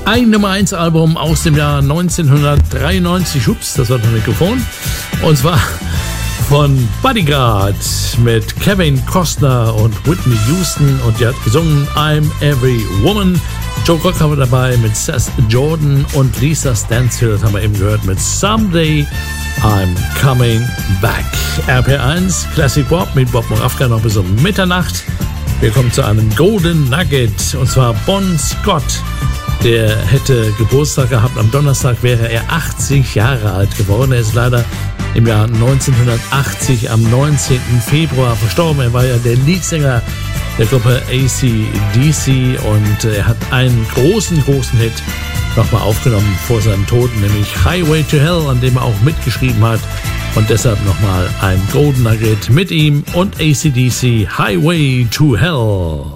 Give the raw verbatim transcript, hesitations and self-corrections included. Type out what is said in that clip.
Ein Nummer eins Album aus dem Jahr neunzehnhundertdreiundneunzig. Ups, das war das Mikrofon. Und zwar von Bodyguard mit Kevin Costner und Whitney Houston. Und die hat gesungen I'm Every Woman. Joe Cocker war dabei mit Seth Jordan und Lisa Stansfield haben wir eben gehört mit Someday I'm Coming Back. R P eins Classic Pop mit Bob Moravka noch bis um Mitternacht. Wir kommen zu einem Golden Nugget und zwar Bon Scott. Der hätte Geburtstag gehabt. Am Donnerstag wäre er achtzig Jahre alt geworden. Er ist leider im Jahr neunzehnhundertachtzig am neunzehnten Februar verstorben. Er war ja der Leadsänger der Gruppe A C D C und er hat einen großen, großen Hit nochmal aufgenommen vor seinem Tod, nämlich Highway to Hell, an dem er auch mitgeschrieben hat. Und deshalb nochmal ein Golden Nugget mit ihm und A C D C, Highway to Hell.